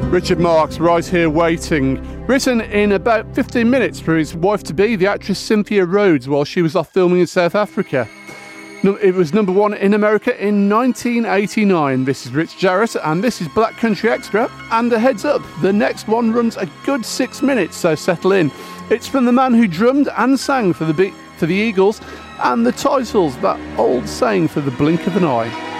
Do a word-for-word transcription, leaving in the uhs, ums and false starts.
Richard Marx, Right Here Waiting, written in about fifteen minutes for his wife-to-be, the actress Cynthia Rhodes, while she was off filming in South Africa. It was number one in America in nineteen eighty-nine. This is Rich Jarrett, and this is Black Country Extra. And a heads up, the next one runs a good six minutes, so settle in. It's from the man who drummed and sang for the, Be- for the Eagles, and the title's that old saying for the blink of an eye.